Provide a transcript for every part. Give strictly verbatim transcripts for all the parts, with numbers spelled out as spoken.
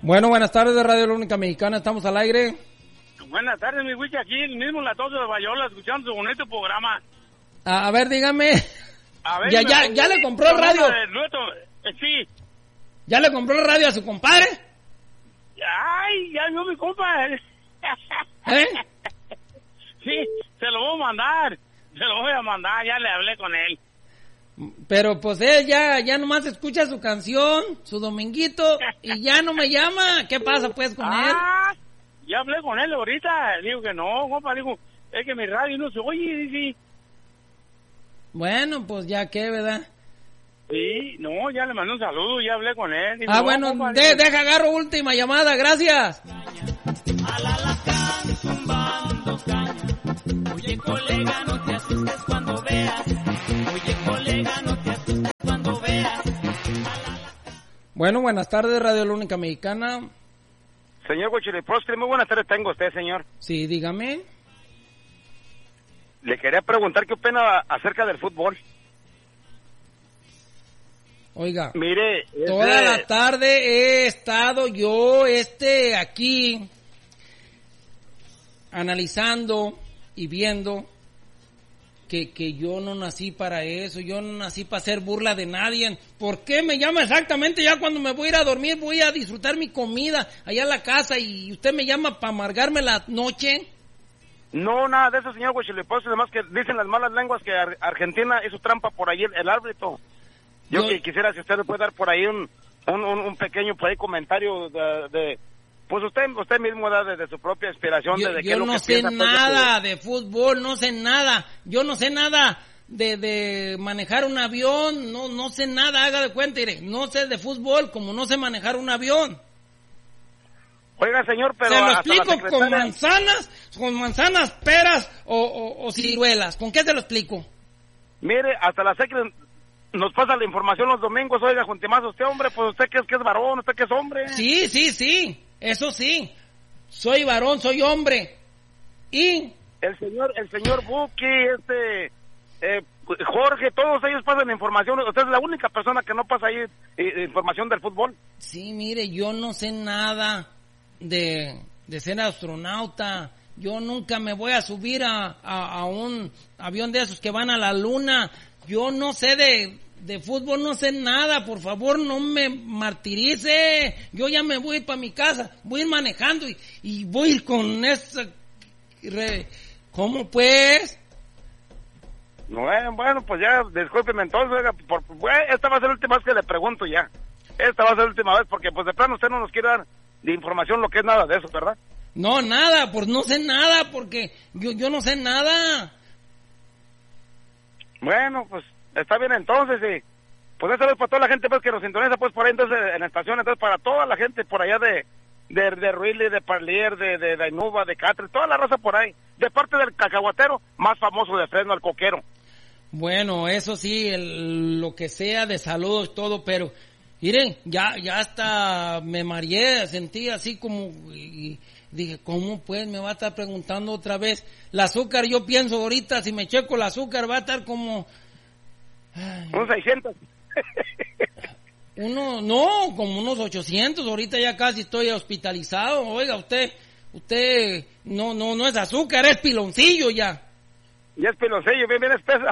Bueno, buenas tardes de Radio La Única Mexicana, estamos al aire. Buenas tardes, mi Wiki, aquí mismo en la Tosa de Bayola, escuchando su bonito programa. A, a ver, dígame. A ver, ya, ya, ya le compró el radio. Lueto, eh, sí. ¿Ya le compró el radio a su compadre? Ay, ya no mi compa. ¿Eh? Sí, se lo voy a mandar. Se lo voy a mandar, ya le hablé con él. Pero pues él ya, ya nomás escucha su canción, su dominguito, y ya no me llama. ¿Qué pasa pues con ah, él? Ya hablé con él ahorita. Digo que no, compa, digo, es que mi radio no se oye, dice. Bueno, pues ya qué, ¿verdad? Sí, no, ya le mandé un saludo, ya hablé con él. Digo, ah, no, bueno, compa, de, digo, deja agarro última llamada, gracias. A la lacán tumbando caña. Oye, colega, no te asustes cuando veas. Oye, colega, no te asustes cuando veas. Bueno, buenas tardes, Radio La Única Mexicana. Señor Huachiliprostre, muy buenas tardes tengo usted, señor. Sí, dígame. Le quería preguntar qué opina acerca del fútbol. Oiga, Mire, toda de... la tarde he estado yo este aquí analizando y viendo que, que yo no nací para eso, yo no nací para hacer burla de nadie. ¿Por qué me llama exactamente ya cuando me voy a ir a dormir, voy a disfrutar mi comida allá en la casa y usted me llama para amargarme la noche? No, nada de eso, señor Huachiliprostre, además que dicen las malas lenguas que Ar- Argentina hizo trampa por ahí el, el árbitro. Yo, yo que quisiera si usted le puede dar por ahí un un, un, un pequeño por ahí comentario de, de pues usted usted mismo da desde su propia inspiración. Yo, desde yo qué es lo no que sé piensa, pues, nada de, de fútbol, no sé nada, yo no sé nada de, de manejar un avión, no no sé nada, haga de cuenta, mire, no sé de fútbol como no sé manejar un avión. Oiga, señor, pero se lo hasta explico la secretaria... con manzanas, con manzanas, peras o, o, o ciruelas, ¿con qué se lo explico? Mire, hasta la secretaria nos pasa la información los domingos. Oiga, Juntimazo, usted, hombre, pues usted que es que es varón, usted que es hombre. Sí, sí, sí, eso sí, soy varón, soy hombre. Y el señor, el señor Buki, este, eh, Jorge, todos ellos pasan información. Usted es la única persona que no pasa ahí eh, información del fútbol. Sí, mire, yo no sé nada de, de ser astronauta. Yo nunca me voy a subir a, a, a un avión de esos que van a la luna. Yo no sé de, de fútbol, no sé nada. Por favor, no me martirice. Yo ya me voy para mi casa. Voy a ir manejando y, y voy a ir con esa... Re, ¿cómo pues? Bueno, bueno, pues ya, discúlpeme entonces, oiga, por, bueno, esta va a ser la última vez que le pregunto ya. Esta va a ser la última vez porque pues de plano usted no nos quiere dar de información lo que es nada de eso, ¿verdad? No, nada, pues no sé nada porque yo, yo no sé nada. Bueno, pues está bien entonces, y pues esta vez para toda la gente pues que nos sintoniza pues por ahí entonces en la estación, entonces para toda la gente por allá de de, de Ruili, de Parlier, de, de Dainuba, de Catre, toda la raza por ahí, de parte del cacahuatero más famoso de Fresno, el coquero. Bueno, eso sí, el, lo que sea de saludos, todo, pero miren, ya ya hasta me mareé, sentí así como... Y, dije, ¿cómo pues me va a estar preguntando otra vez? El azúcar, yo pienso ahorita, si me checo el azúcar va a estar como... Ay, un seiscientos. Uno, no, como unos ochocientos, ahorita ya casi estoy hospitalizado. Oiga, usted, usted, no, no, no es azúcar, es piloncillo ya. Ya es piloncillo, bien, bien espesa.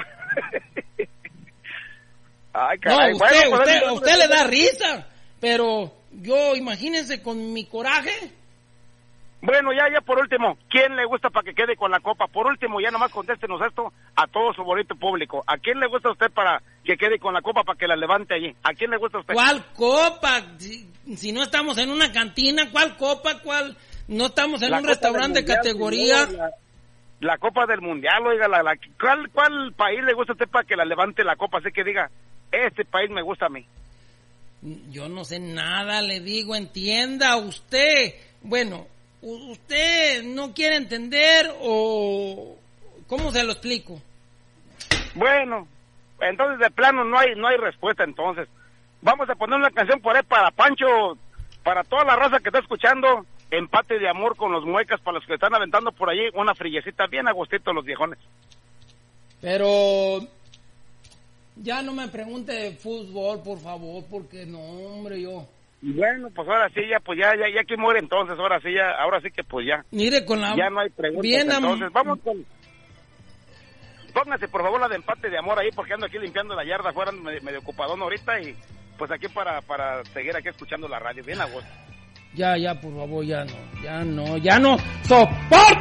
Ay, caray. No, usted, bueno, pues, usted, es, usted es, le da risa, pero yo, imagínense con mi coraje. Bueno, ya, ya por último, ¿quién le gusta para que quede con la copa? Por último, ya nomás contéstenos esto a todo su bonito público. ¿A quién le gusta a usted para que quede con la copa para que la levante allí? ¿A quién le gusta a usted? ¿Cuál copa? Si, si no estamos en una cantina, ¿cuál copa? ¿Cuál? No estamos en la un restaurante de categoría. La, la copa del mundial, oiga, la, la, ¿cuál, ¿cuál país le gusta a usted para que la levante la copa? Así que diga, este país me gusta a mí. Yo no sé nada, le digo, entienda usted. Bueno... ¿Usted no quiere entender o cómo se lo explico? Bueno, entonces de plano no hay no hay respuesta entonces. Vamos a poner una canción por ahí para Pancho, para toda la raza que está escuchando, Empate de Amor con los Muecas, para los que están aventando por allí una frillecita bien a gustito los viejones. Pero ya no me pregunte de fútbol, por favor, porque no, hombre, yo Bueno, pues ahora sí, ya, pues ya, ya, ya que muere entonces, ahora sí, ya, ahora sí que pues ya. Mire, con la... Ya no hay preguntas, bien, entonces, vamos con... Póngase, por favor, la de empate de amor ahí, porque ando aquí limpiando la yarda afuera, medio, medio ocupadón ahorita, y pues aquí para, para seguir aquí escuchando la radio, bien a gusto. Ya, ya, por favor, ya no, ya no, ya no soporto.